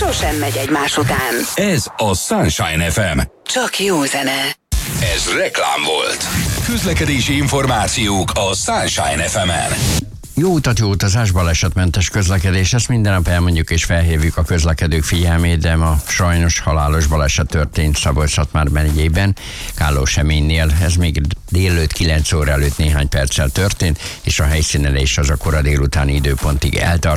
sosem megy egymás után. Ez a Sunshine FM. Csak jó zene. Ez reklám volt. Közlekedési információk a Sunshine FM-en. Jó utat, jó utazás, balesetmentes közlekedés, ezt minden nap elmondjuk és felhívjuk a közlekedők figyelmét, de ma sajnos halálos baleset történt Szabolcs-Szatmár megyében, Kállóseménynél. Ez még délelőtt 9 óra előtt néhány perccel történt, és a helyszínelés az a kora délutáni időpontig eltart.